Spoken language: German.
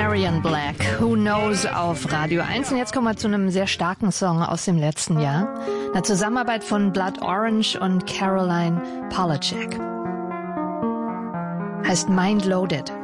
Marion Black, Who Knows auf Radio 1. Und jetzt kommen wir zu einem sehr starken Song aus dem letzten Jahr. Eine Zusammenarbeit von Blood Orange und Caroline Polachek. Heißt Mind Loaded.